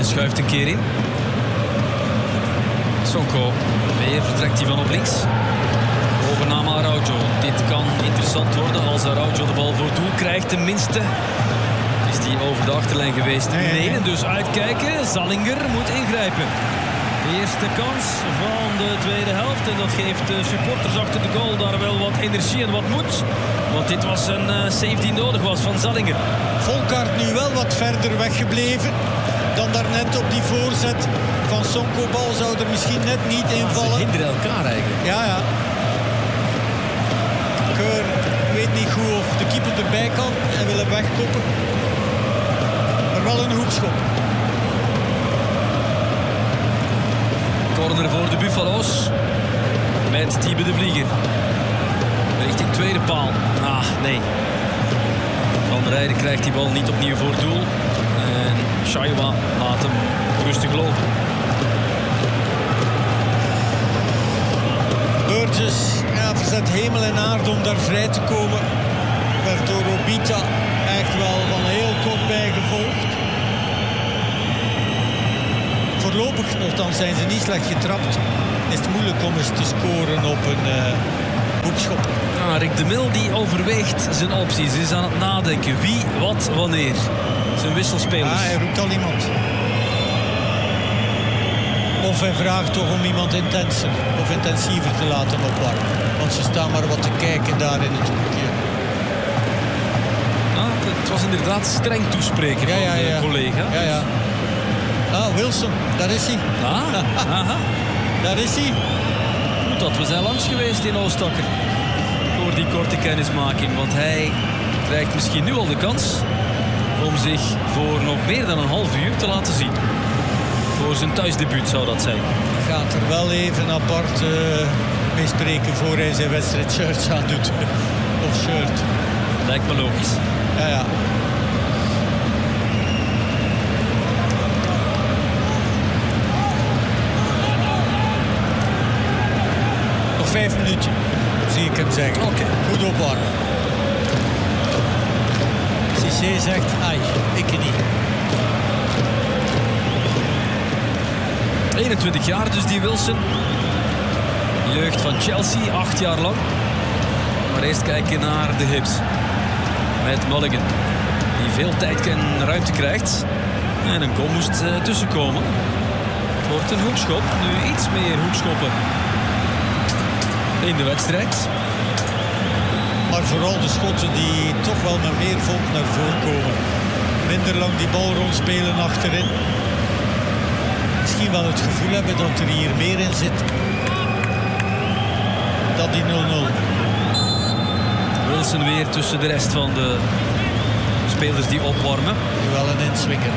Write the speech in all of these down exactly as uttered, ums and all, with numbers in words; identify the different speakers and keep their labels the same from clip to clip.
Speaker 1: En schuift een keer in. Sonko. Weer vertrekt hij van op links. Overname Araujo. Dit kan interessant worden als Araujo de bal voor doel krijgt. Tenminste is hij over de achterlijn geweest.
Speaker 2: Nee, nee.
Speaker 1: Nee, en dus uitkijken. Zallinger moet ingrijpen. De eerste kans van de tweede helft. En dat geeft de supporters achter de goal daar wel wat energie en wat moed. Want dit was een uh, save die nodig was van Zallinger.
Speaker 2: Volkaart nu wel wat verder weggebleven dan daarnet op die voorzet van Sonko. Bal zou er misschien net niet
Speaker 1: Ze
Speaker 2: invallen.
Speaker 1: hinderen elkaar eigenlijk.
Speaker 2: Ja, ja. Keur weet niet goed of de keeper erbij kan en wil hem wegkoppen. Maar wel een hoekschop.
Speaker 1: Corner voor de Buffalo's. Met Thiebe de Vlieger. Richting tweede paal. Ah, nee. Van der Rijden krijgt die bal niet opnieuw voor doel. En Shaiwa laat hem rustig lopen.
Speaker 2: Burgess ja, verzet hemel en aarde om daar vrij te komen. Werd door Obita echt wel van heel kort bij gevolgd. Voorlopig nogthans zijn ze niet slecht getrapt. Is het moeilijk om eens te scoren op een uh, hoekschop.
Speaker 1: Ah, Rick de Mil die overweegt zijn opties. Is aan het nadenken. Wie, wat, wanneer. Zijn wisselspelers.
Speaker 2: Ja, hij roept al iemand. Of hij vraagt toch om iemand intenser of intensiever te laten opwarmen. Want ze staan maar wat te kijken daar in het hoekje.
Speaker 1: Ah, het was inderdaad streng toespreken
Speaker 2: Ja,
Speaker 1: van
Speaker 2: ja, ja.
Speaker 1: de collega.
Speaker 2: Ja, ja. Ah, Wilson, daar is hij.
Speaker 1: Ah, aha.
Speaker 2: Daar is hij.
Speaker 1: Goed dat we zijn langs geweest in Oostakker. Voor die korte kennismaking. Want hij krijgt misschien nu al de kans om zich voor nog meer dan een half uur te laten zien. Voor zijn thuisdebuut zou dat zijn.
Speaker 2: Gaat er wel even apart uh, mee spreken voor hij zijn wedstrijdshirt aan doet. Of shirt.
Speaker 1: Lijkt me logisch.
Speaker 2: Ja, ja. Nog vijf minuten, zie ik hem zeggen.
Speaker 1: Oké. Okay.
Speaker 2: Goed opwarmen. Cissé zegt, ai, ik niet.
Speaker 1: eenentwintig jaar dus die Wilson. Jeugd van Chelsea, acht jaar lang. Maar eerst kijken naar de Hibs. Met Mulligan. Die veel tijd en ruimte krijgt. En een goal moest uh, tussenkomen. Het wordt een hoekschop. Nu iets meer hoekschoppen in de wedstrijd.
Speaker 2: Maar vooral de schotten die toch wel met meer volk naar voren komen. Minder lang die bal rondspelen achterin. Misschien wel het gevoel hebben dat er hier meer in zit dan die nul nul.
Speaker 1: Wilson weer tussen de rest van de spelers die opwarmen.
Speaker 2: Nu wel een inswinger.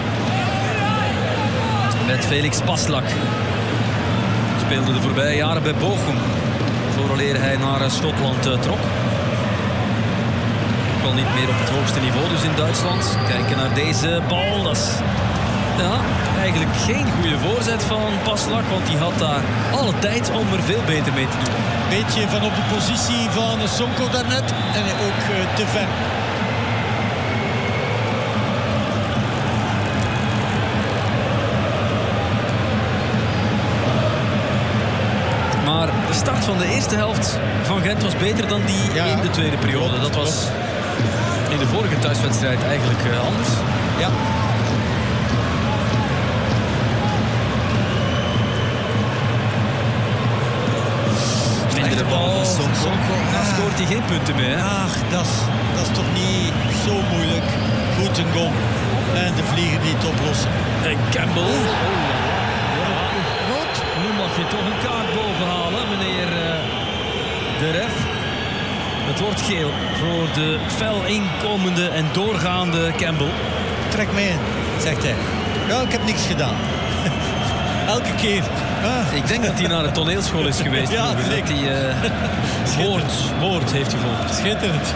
Speaker 1: Met Felix Paslak. Speelde de voorbije jaren bij Bochum. Vooraleer hij naar Schotland uh, trok. Ook al niet meer op het hoogste niveau dus in Duitsland. Kijken naar deze bal. Dat is ja, eigenlijk geen goede voorzet van Paslak. Want die had daar alle tijd om er veel beter mee te doen.
Speaker 2: Beetje van op de positie van Sonko daarnet. En ook uh, te ver.
Speaker 1: Maar de start van de eerste helft van Gent was beter dan die
Speaker 2: ja,
Speaker 1: in de tweede periode. Dat was in de vorige thuiswedstrijd eigenlijk uh, anders.
Speaker 2: Ja.
Speaker 1: Mindere bal van Sonko.
Speaker 2: Sonko.
Speaker 1: Daar
Speaker 2: Ah.
Speaker 1: scoort hij geen punten mee. Hè?
Speaker 2: Ach, dat is, dat is toch niet zo moeilijk. Goed een goal. En de vliegen die het oplossen.
Speaker 1: En Campbell.
Speaker 2: Rood.
Speaker 1: Nu mag je toch een kaart bovenhalen, meneer uh, de ref. Het wordt geel voor de fel inkomende en doorgaande Campbell.
Speaker 2: Trek me in, zegt hij. Ja, ik heb niks gedaan. Elke keer. Ah.
Speaker 1: Ik denk dat hij naar de toneelschool is geweest.
Speaker 2: Ja,
Speaker 1: vroeger, dat hij uh, woord, woord heeft gevolgd.
Speaker 2: Schitterend.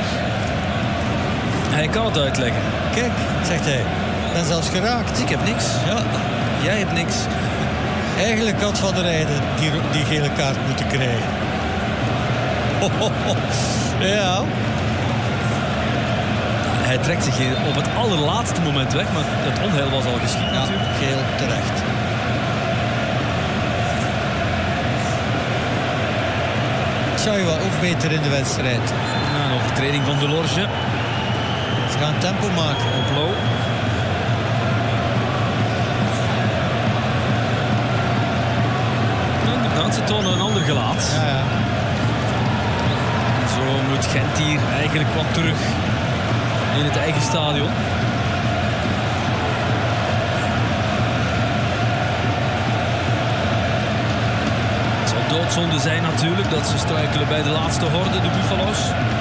Speaker 1: Hij kan het uitleggen.
Speaker 2: Kijk, zegt hij. Ik ben zelfs geraakt.
Speaker 1: Ik heb niks.
Speaker 2: Ja.
Speaker 1: Jij hebt niks.
Speaker 2: Eigenlijk had Van der Rijden die, die gele kaart moeten krijgen. Ja.
Speaker 1: hij trekt zich hier op het allerlaatste moment weg. Maar het onheil was al geschied
Speaker 2: Ja,
Speaker 1: natuurlijk.
Speaker 2: geel terecht. Chaiwa ook beter in de wedstrijd.
Speaker 1: Ja, een overtreding van Delorge
Speaker 2: Ze gaan tempo maken.
Speaker 1: op Low. Inderdaad, ze tonen een ander gelaat.
Speaker 2: Ja, ja.
Speaker 1: En zo moet Gent hier eigenlijk wat terug in het eigen stadion. Het zal doodzonde zijn natuurlijk dat ze struikelen bij de laatste horde, de Buffalo's.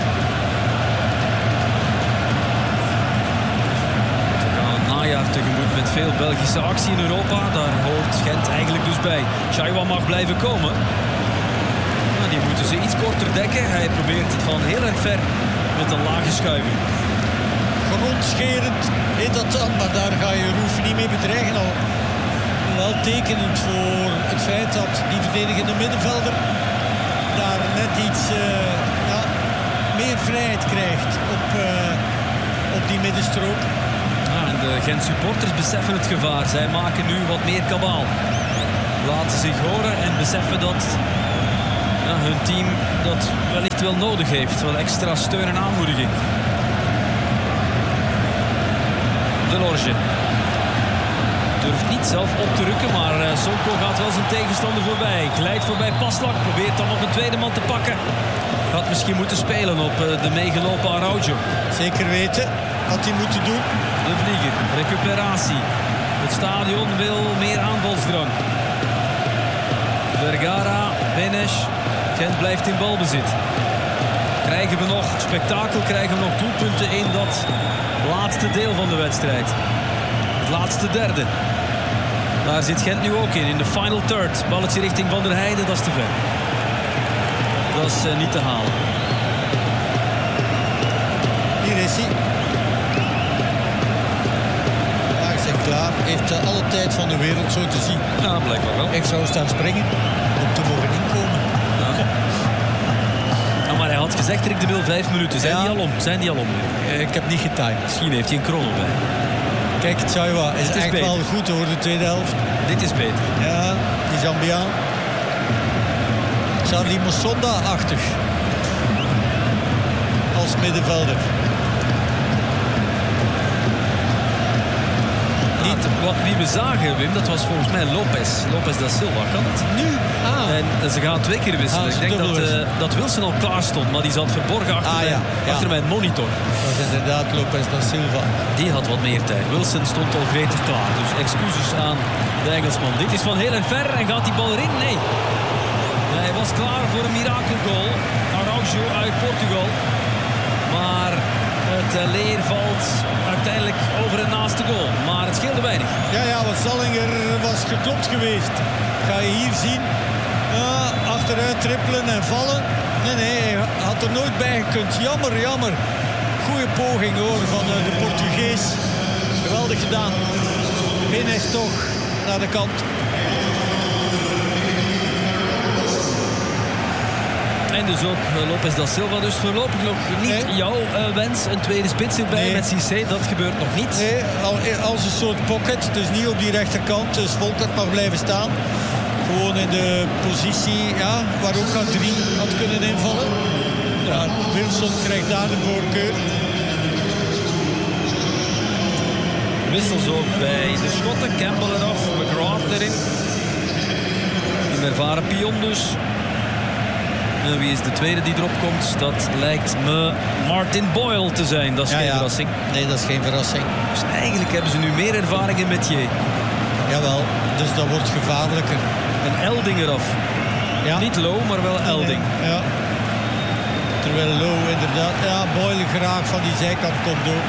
Speaker 1: We gaan een najaar tegemoet met veel Belgische actie in Europa. Daar hoort Gent eigenlijk dus bij. Chaiwa mag blijven komen. Nou, die moeten ze iets korter dekken. Hij probeert het van heel erg ver met een lage schuiver.
Speaker 2: Grondscherend heet dat dan, maar daar ga je Roef niet mee bedreigen al. Wel tekenend voor het feit dat die verdedigende middenvelder daar net iets uh, ja, meer vrijheid krijgt op, uh, op die middenstrook.
Speaker 1: Ja, en de Gent supporters beseffen het gevaar. Zij maken nu wat meer kabaal. Laten zich horen en beseffen dat ja, hun team dat wellicht wel nodig heeft. Wat extra steun en aanmoediging. Delorge durft niet zelf op te rukken, maar uh, Sonko gaat wel zijn tegenstander voorbij. Glijdt voorbij Paslak, probeert dan nog een tweede man te pakken. Had misschien moeten spelen op uh, de meegelopen Araujo.
Speaker 2: Zeker weten wat hij moet doen.
Speaker 1: De vlieger, recuperatie. Het stadion wil meer aanvalsdrang. Vergara, Benes. Gent blijft in balbezit. Krijgen we nog spektakel, krijgen we nog doelpunten in dat laatste deel van de wedstrijd. Het laatste derde. Daar zit Gent nu ook in, in de final third. Balletje richting Van der Heijden, dat is te ver. Dat is uh, niet te halen.
Speaker 2: Hier is hij. Maakt zich klaar. Heeft uh, alle tijd van de wereld zo te zien.
Speaker 1: Ja, blijkbaar wel.
Speaker 2: Ik zou staan springen om te mogen inkomen.
Speaker 1: Ja. Nou, maar hij had gezegd, Rick de Mil, vijf minuten. Zijn
Speaker 2: Ja.
Speaker 1: die al om? Zijn die al om?
Speaker 2: Uh, ik heb niet getimed.
Speaker 1: Misschien heeft hij een chrono bij.
Speaker 2: Kijk, Chaiwa is,
Speaker 1: is
Speaker 2: echt
Speaker 1: beter.
Speaker 2: wel goed hoor, de tweede helft.
Speaker 1: Dit is beter.
Speaker 2: Ja, die Zambiaan. Charlie Mosonda-achtig. Als middenvelder.
Speaker 1: Niet wat wie we zagen, Wim, dat was volgens mij Lopez. Lopez da Silva, kan het?
Speaker 2: Nu? Ah.
Speaker 1: En ze gaan twee keer wisselen.
Speaker 2: Ah,
Speaker 1: Ik denk dat,
Speaker 2: dubbelwissel.
Speaker 1: uh, dat Wilson al klaar stond, maar die zat verborgen achter,
Speaker 2: Ah,
Speaker 1: mijn,
Speaker 2: ja, ja.
Speaker 1: achter mijn monitor.
Speaker 2: Dat is inderdaad Lopez da Silva.
Speaker 1: Die had wat meer tijd. Wilson stond al gretig klaar. Dus excuses aan de Engelsman. Dit is van heel en ver en gaat die bal erin? Nee. Hij was klaar voor een mirakelgoal. Araujo uit Portugal. Maar het leer valt uiteindelijk over en naast de goal. Maar het scheelde weinig.
Speaker 2: Ja, ja, want Zallinger was geklopt geweest. Ga je hier zien. Ja, achteruit trippelen en vallen. Nee, nee, hij had er nooit bij gekund. Jammer, jammer. Goeie poging hoor van de Portugees. Geweldig gedaan. Benes toch naar de kant.
Speaker 1: En dus ook uh, Lopez da Silva. Dus voorlopig nog niet
Speaker 2: Nee.
Speaker 1: jouw uh, wens. Een tweede spits erbij
Speaker 2: Nee.
Speaker 1: met Cissé. Dat gebeurt nog niet.
Speaker 2: Nee, al, als een soort pocket. Dus niet op die rechterkant. Dus Volkert mag blijven staan. Gewoon in de positie ja, waar ook nog drie had kunnen invallen. Ja, Wilson krijgt daar de voorkeur.
Speaker 1: Wissels ook bij de Schotten. Campbell eraf, McGrath erin. Een ervaren pion dus. En wie is de tweede die erop komt? Dat lijkt me Martin Boyle te zijn. Dat is
Speaker 2: Ja,
Speaker 1: geen
Speaker 2: ja.
Speaker 1: verrassing.
Speaker 2: Nee, dat is geen verrassing.
Speaker 1: Dus eigenlijk hebben ze nu meer ervaring in Metier.
Speaker 2: Jawel, dus dat wordt gevaarlijker.
Speaker 1: En Elding eraf.
Speaker 2: Ja.
Speaker 1: Niet Low, maar wel Elding.
Speaker 2: Ja. Terwijl Low inderdaad... Ja, Boyle graag van die zijkant komt ook.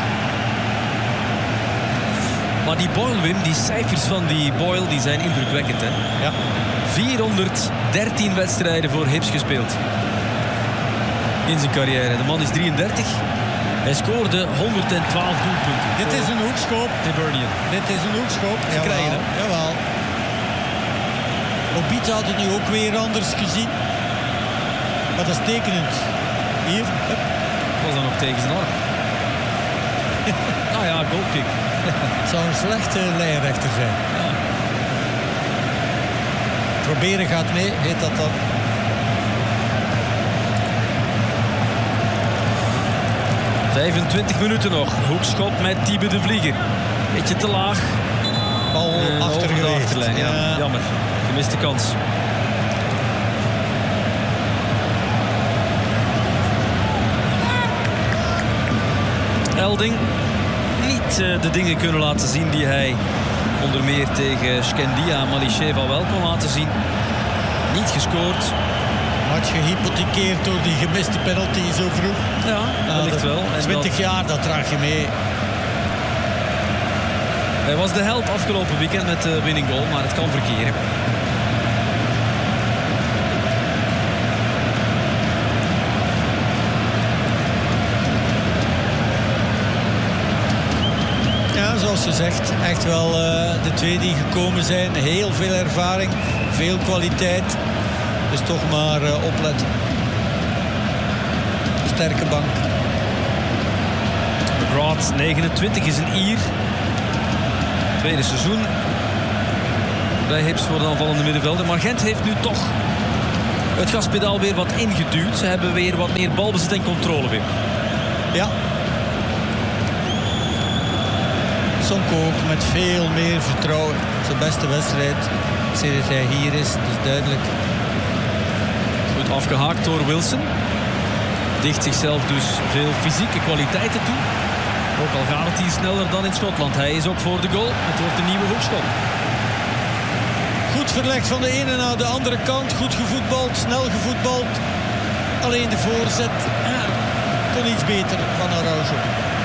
Speaker 1: Maar die Boyle, Wim, die cijfers van die Boyle die zijn indrukwekkend. Hè?
Speaker 2: Ja.
Speaker 1: vierhonderddertien wedstrijden voor Hibs gespeeld. In zijn carrière. De man is drieëndertig. Hij scoorde honderdtwaalf doelpunten.
Speaker 2: Dit is een hoekschop.
Speaker 1: Hibernian.
Speaker 2: Dit is een hoekschop.
Speaker 1: Ze krijgen hem.
Speaker 2: Jawel. Obita had het nu ook weer anders gezien. Maar dat is tekenend. Hier. Hup.
Speaker 1: Was dan nog tegen zijn arm. Nou ja, goalkick.
Speaker 2: Het zou een slechte lijnrechter zijn.
Speaker 1: Ja.
Speaker 2: Proberen gaat mee, heet dat dan.
Speaker 1: vijfentwintig minuten nog. Hoekschop met Thiebe de Vlieger. Beetje te laag.
Speaker 2: Bal
Speaker 1: Uh,
Speaker 2: achter
Speaker 1: over de
Speaker 2: geweest.
Speaker 1: achterlijn. Ja.
Speaker 2: Ja.
Speaker 1: Jammer. Gemiste kans. Elding niet uh, de dingen kunnen laten zien die hij onder meer tegen Skendia en Malisheva wel kon laten zien. Niet gescoord.
Speaker 2: Match gehypothekeerd door die gemiste penalty zo vroeg.
Speaker 1: Ja, wellicht wel. En
Speaker 2: twintig
Speaker 1: dat...
Speaker 2: jaar, dat draag je mee.
Speaker 1: Hij was de held afgelopen weekend met de winning goal, maar het kan verkeren.
Speaker 2: Ja, zoals je zegt, echt wel uh, de twee die gekomen zijn. Heel veel ervaring, veel kwaliteit. Dus toch maar uh, opletten. Sterke bank.
Speaker 1: McGrath, negenentwintig, is een Ier. Tweede seizoen bij Hibs voor de aanvallende middenvelder. Maar Gent heeft nu toch het gaspedaal weer wat ingeduwd. Ze hebben weer wat meer balbezit en controle weer.
Speaker 2: Ja. Sonko ook met veel meer vertrouwen. Zijn beste wedstrijd sinds hij hier is, dat is duidelijk.
Speaker 1: Goed afgehaakt door Wilson. Dicht zichzelf dus veel fysieke kwaliteiten toe. Ook al gaat het hier sneller dan in Schotland. Hij is ook voor de goal. Het wordt een nieuwe hoekschop.
Speaker 2: Goed verlegd van de ene naar de andere kant. Goed gevoetbald, snel gevoetbald. Alleen de voorzet ja, kon iets beter van Araujo.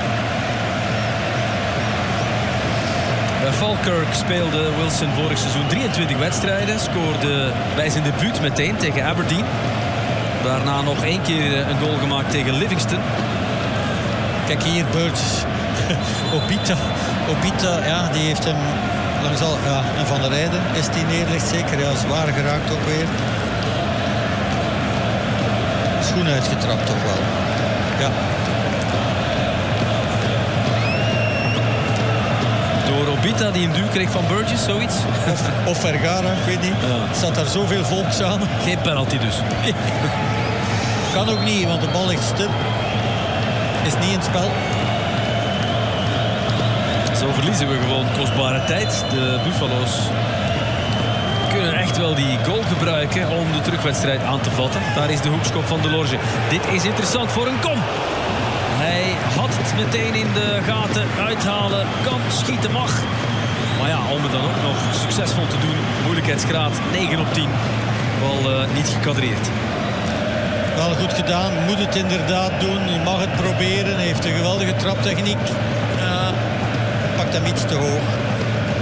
Speaker 1: Bij Falkirk speelde Wilson vorig seizoen drieëntwintig wedstrijden. Scoorde bij zijn debuut meteen tegen Aberdeen. Daarna nog één keer een goal gemaakt tegen Livingston.
Speaker 2: Kijk hier, Burgess. Obita. Obita, ja, die heeft hem langs al... Ja, en Van der Rijden is die neerligt zeker. Ja, zwaar geraakt ook weer. Schoen uitgetrapt toch wel. Ja.
Speaker 1: Door Obita die een duw kreeg van Burgess, zoiets.
Speaker 2: Of, of Vergara, ik weet niet.
Speaker 1: Ja.
Speaker 2: Er staat daar zoveel volk samen.
Speaker 1: Geen penalty dus.
Speaker 2: Kan ook niet, want de bal ligt stil. Is niet in het spel.
Speaker 1: Zo verliezen we gewoon kostbare tijd. De Buffalo's kunnen echt wel die goal gebruiken om de terugwedstrijd aan te vatten. Daar is de hoekschop van Delorge. Dit is interessant voor een kom. Hij had het meteen in de gaten. Uithalen, kan, schieten mag. Maar ja, om het dan ook nog succesvol te doen. Moeilijkheidsgraad negen op tien. Wel uh, niet gekadreerd.
Speaker 2: Wel goed gedaan. Moet het inderdaad doen. Je mag het proberen. Hij heeft een geweldige traptechniek. Uh, pakt hem iets te hoog.